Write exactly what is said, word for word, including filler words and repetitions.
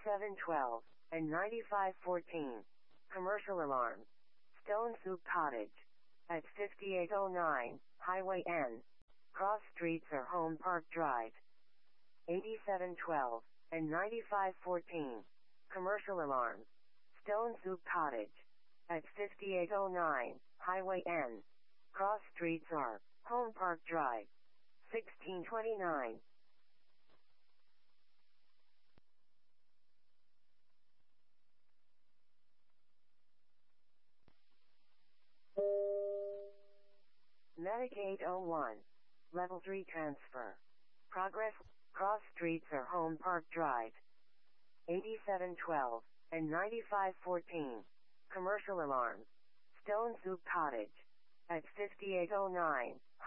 eighty-seven twelve, and ninety-five fourteen. Commercial alarm. Stone Soup Cottage. At fifty-eight oh nine, Highway N. Cross Streets or Home Park Drive. eighty-seven twelve, and ninety-five fourteen. Commercial alarm. Stone Soup Cottage. At fifty-eight oh nine, Highway N. Cross Streets or Home Park Drive. sixteen twenty-nine. Medicaid oh one. Level three transfer. Progress, Cross Streets or Home Park Drive. eighty-seven twelve, and ninety-five fourteen. Commercial alarm. Stone Soup Cottage. At fifty-eight oh nine,